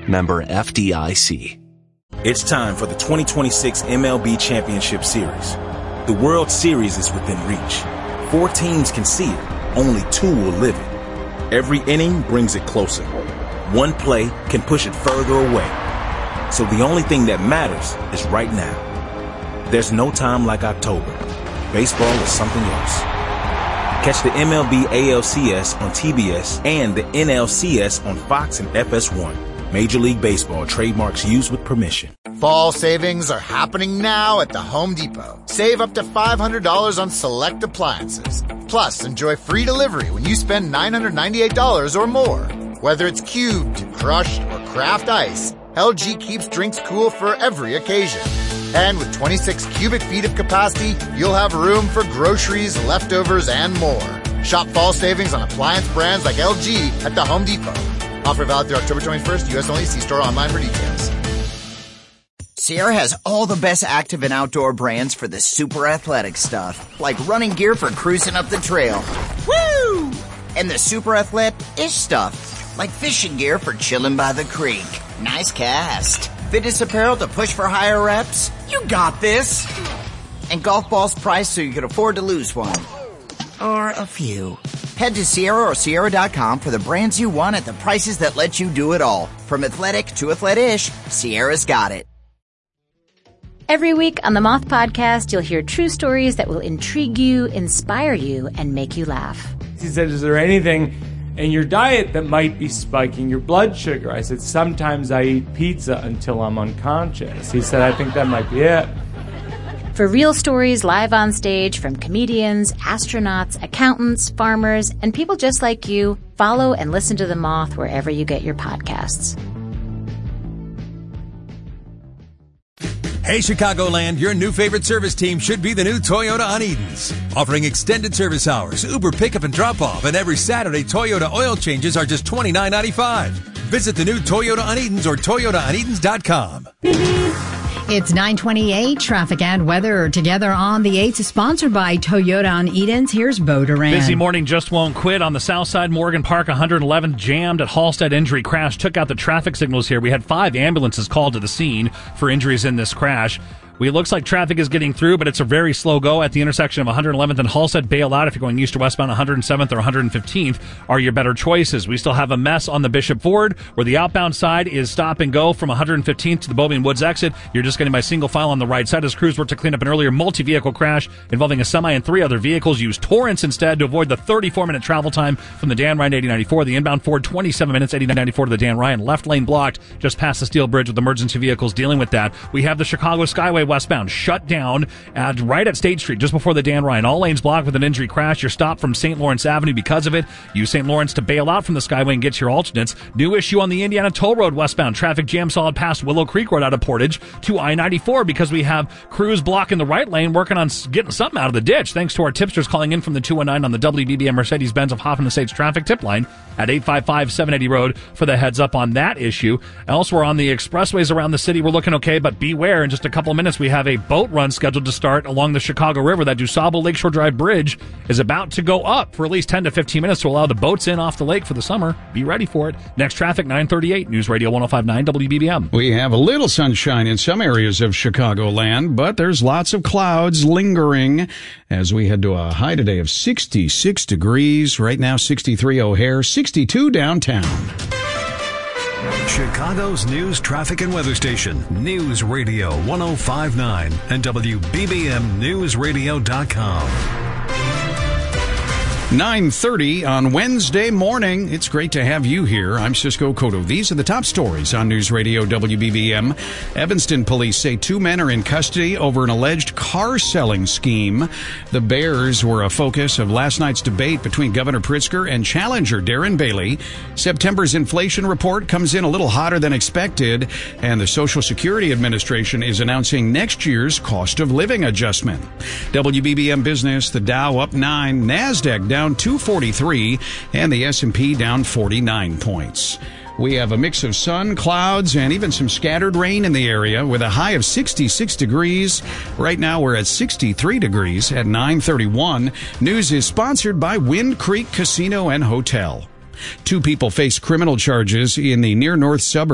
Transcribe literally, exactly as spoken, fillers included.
Member F D I C. It's time for the twenty twenty-six M L B Championship Series. The World Series is within reach. Four teams can see it. Only two will live it. Every inning brings it closer. One play can push it further away. So the only thing that matters is right now. There's no time like October. Baseball is something else. Catch the M L B A L C S on T B S and the N L C S on Fox and F S one. Major League Baseball trademarks used with permission. Fall savings are happening now at the Home Depot. Save up to five hundred dollars on select appliances. Plus, enjoy free delivery when you spend nine hundred ninety-eight dollars or more. Whether it's cubed, crushed, or craft ice, L G keeps drinks cool for every occasion. And with twenty-six cubic feet of capacity, you'll have room for groceries, leftovers, and more. Shop fall savings on appliance brands like L G at the Home Depot. Offer valid through October twenty-first, U S only. See store online for details. Sierra has all the best active and outdoor brands for the super athletic stuff, like running gear for cruising up the trail. Woo! And the super athletic-ish stuff, like fishing gear for chilling by the creek. Nice cast. Fitness apparel to push for higher reps. You got this. And golf balls priced so you can afford to lose one. Or a few. Head to Sierra or Sierra dot com for the brands you want at the prices that let you do it all. From athletic to athletic-ish, Sierra's got it. Every week on the Moth Podcast, you'll hear true stories that will intrigue you, inspire you, and make you laugh. He said, is there anything in your diet that might be spiking your blood sugar? I said, sometimes I eat pizza until I'm unconscious. He said, I think that might be it. For real stories live on stage from comedians, astronauts, accountants, farmers, and people just like you, follow and listen to The Moth wherever you get your podcasts. Hey, Chicagoland, your new favorite service team should be the new Toyota on Edens. Offering extended service hours, Uber pickup and drop-off, and every Saturday, Toyota oil changes are just twenty-nine ninety-five. Visit the new Toyota on Edens or toyota on edens dot com. It's nine twenty-eight. Traffic and weather together on the eighth, sponsored by Toyota on Edens. Here's Bo Duran. Busy morning just won't quit. On the south side, Morgan Park one eleven jammed at Halstead. Injury crash took out the traffic signals here. We had five ambulances called to the scene for injuries in this crash. It looks like traffic is getting through, but it's a very slow go at the intersection of one eleventh and Halstead. Bail out if you're going east or westbound. one hundred seventh or one fifteenth are your better choices. We still have a mess on the Bishop Ford, where the outbound side is stop and go from one fifteenth to the Bovian Woods exit. You're just getting by single file on the right side as crews work to clean up an earlier multi-vehicle crash involving a semi and three other vehicles. Use Torrance instead to avoid the thirty-four minute travel time from the Dan Ryan eighty ninety-four. The inbound Ford, twenty-seven minutes, eighty ninety-four to the Dan Ryan. Left lane blocked just past the Steel Bridge with emergency vehicles dealing with that. We have the Chicago Skyway westbound shut down at right at State Street just before the Dan Ryan. All lanes blocked with an injury crash. You're stopped from Saint Lawrence Avenue because of it. Use Saint Lawrence to bail out from the Skyway and get your alternates. New issue on the Indiana Toll Road westbound. Traffic jam solid past Willow Creek Road out of Portage to I ninety-four because we have crews blocking the right lane working on getting something out of the ditch. Thanks to our tipsters calling in from the two one nine on the W B B M Mercedes-Benz of Hoffman Estates traffic tip line at eight five five, seven eighty road for the heads up on that issue. Elsewhere on the expressways around the city, we're looking okay, but beware. In just a couple of minutes, we have a boat run scheduled to start along the Chicago River. That DuSable Lakeshore Drive Bridge is about to go up for at least ten to fifteen minutes to allow the boats in off the lake for the summer. Be ready for it. Next traffic, nine thirty-eight, News Radio one oh five point nine W B B M. We have a little sunshine in some areas of Chicagoland, but there's lots of clouds lingering as we head to a high today of sixty-six degrees. Right now, sixty-three O'Hare, sixty-two downtown. Chicago's news, traffic, and weather station, News Radio one oh five point nine and W B B M News Radio dot com. nine thirty on Wednesday morning. It's great to have you here. I'm Cisco Cotto. These are the top stories on News Radio W B B M. Evanston police say two men are in custody over an alleged car selling scheme. The Bears were a focus of last night's debate between Governor Pritzker and challenger Darren Bailey. September's inflation report comes in a little hotter than expected, and the Social Security Administration is announcing next year's cost of living adjustment. W B B M Business, the Dow up nine, NASDAQ down two forty-three, and the S and P down forty-nine points. We have a mix of sun, clouds, and even some scattered rain in the area with a high of sixty-six degrees. Right now we're at sixty-three degrees at nine thirty-one. News is sponsored by Wind Creek Casino and Hotel. Two people face criminal charges in the near north suburbs